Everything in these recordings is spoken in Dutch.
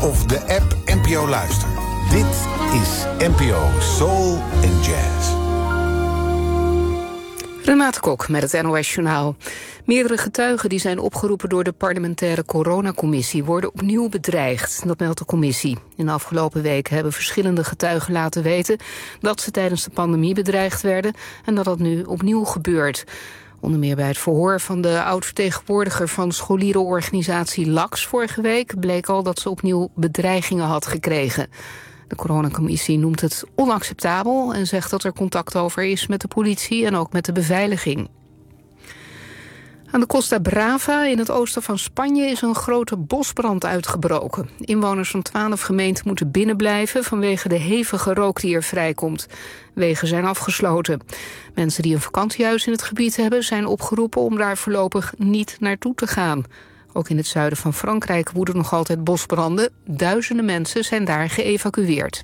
of de app NPO Luister. Dit is NPO Soul and Jazz. Renate Kok met het NOS Journaal. Meerdere getuigen die zijn opgeroepen door de parlementaire coronacommissie worden opnieuw bedreigd. Dat meldt de commissie. In de afgelopen weken hebben verschillende getuigen laten weten dat ze tijdens de pandemie bedreigd werden en dat dat nu opnieuw gebeurt. Onder meer bij het verhoor van de oud-vertegenwoordiger van scholierenorganisatie LAX vorige week bleek al dat ze opnieuw bedreigingen had gekregen. De coronacommissie noemt het onacceptabel en zegt dat er contact over is met de politie en ook met de beveiliging. Aan de Costa Brava in het oosten van Spanje is een grote bosbrand uitgebroken. Inwoners van 12 gemeenten moeten binnenblijven vanwege de hevige rook die er vrijkomt. Wegen zijn afgesloten. Mensen die een vakantiehuis in het gebied hebben zijn opgeroepen om daar voorlopig niet naartoe te gaan. Ook in het zuiden van Frankrijk woeden nog altijd bosbranden. Duizenden mensen zijn daar geëvacueerd.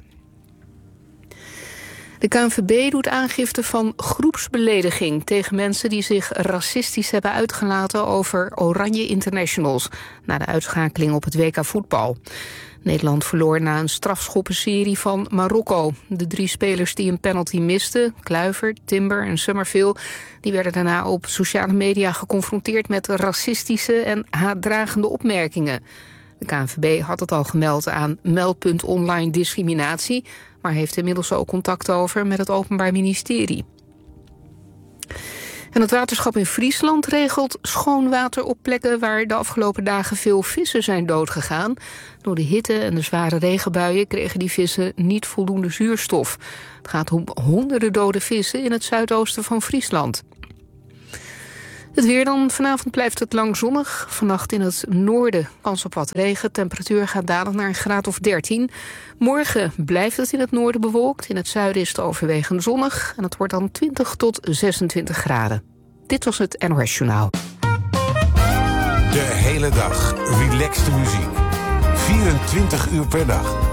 De KNVB doet aangifte van groepsbelediging tegen mensen die zich racistisch hebben uitgelaten over Oranje Internationals na de uitschakeling op het WK voetbal. Nederland verloor na een strafschoppenserie van Marokko. De 3 spelers die een penalty misten, Kluivert, Timber en Summerville, die werden daarna op sociale media geconfronteerd met racistische en haatdragende opmerkingen. De KNVB had het al gemeld aan Meldpunt Online Discriminatie, maar heeft inmiddels ook contact over met het Openbaar Ministerie. En het waterschap in Friesland regelt schoon water op plekken waar de afgelopen dagen veel vissen zijn doodgegaan. Door de hitte en de zware regenbuien kregen die vissen niet voldoende zuurstof. Het gaat om honderden dode vissen in het zuidoosten van Friesland. Het weer dan. Vanavond blijft het lang zonnig. Vannacht in het noorden kans op wat regen. Temperatuur gaat dalen naar een graad of 13. Morgen blijft het in het noorden bewolkt. In het zuiden is het overwegend zonnig. En het wordt dan 20 tot 26 graden. Dit was het NOS Journaal. De hele dag relaxte muziek. 24 uur per dag.